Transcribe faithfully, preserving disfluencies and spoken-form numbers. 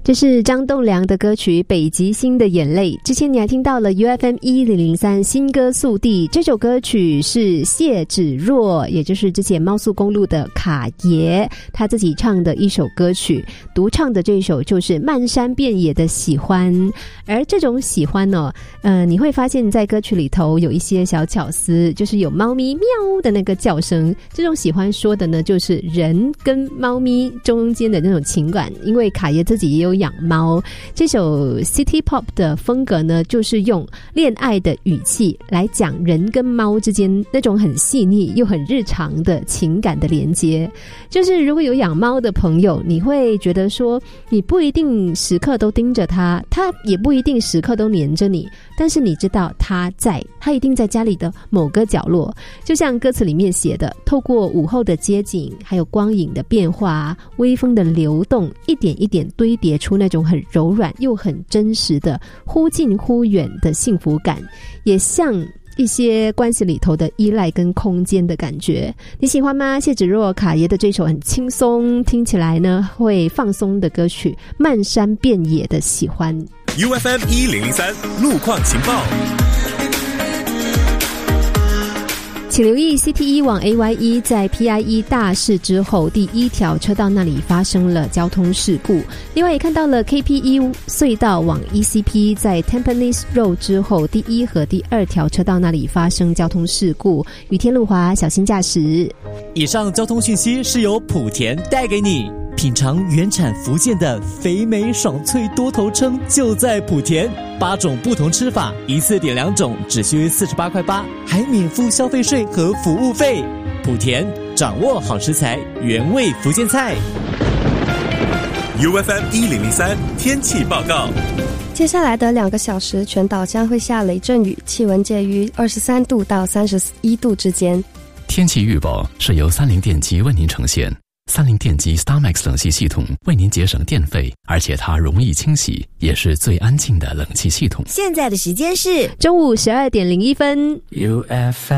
这是张栋梁的歌曲《北极星的眼泪》。之前你还听到了 U F M 一零零三新歌速递，这首歌曲是谢芷若，也就是之前猫速公路的卡爷他自己唱的一首歌曲，独唱的这首就是漫山遍野的喜欢。而这种喜欢呢、哦，呃，你会发现在歌曲里头有一些小巧思，就是有猫咪喵的那个叫声，这种喜欢说的呢，就是人跟猫咪中间的那种情感，因为卡爷自己也有养猫。这首 City Pop 的风格呢，就是用恋爱的语气来讲人跟猫之间那种很细腻又很日常的情感的连接。就是如果有养猫的朋友，你会觉得说你不一定时刻都盯着它，它也不一定时刻都黏着你，但是你知道它在，它一定在家里的某个角落。就像歌词里面写的，透过午后的街景，还有光影的变化，微风的流动，一点一点堆叠出那种很柔软又很真实的忽近忽远的幸福感，也像一些关系里头的依赖跟空间的感觉。你喜欢吗？谢芷若卡爷的这首很轻松，听起来呢会放松的歌曲《漫山遍野的喜欢》。 U F M 一零零三路况情报， 请留意 C T 一 往 A Y 一 在 P I E 大事之后第一条车道那里发生了交通事故。另外也看到了 K P 一 隧道往 E C P 在 Tampines Road 之后第一和第二条车道那里发生交通事故。雨天路滑，小心驾驶。 以上交通讯息是由莆田带给你。品尝原产福建的肥美爽脆多头称就在莆田，八种不同吃法，一次点两种，只需四十八块八，还免付消费税和服务费。莆田掌握好食材，原味福建菜。 U F M 一零零三天气报告。 接下来的两个小时，全岛将会下雷阵雨，气温介于二十三度到三十一度之间。 天气预报是由三菱电机为您呈现。三菱电机 StarMax 冷气系统为您节省电费，而且它容易清洗，也是最安静的冷气系统。 现在的时间是中午十二点零一分。 U F M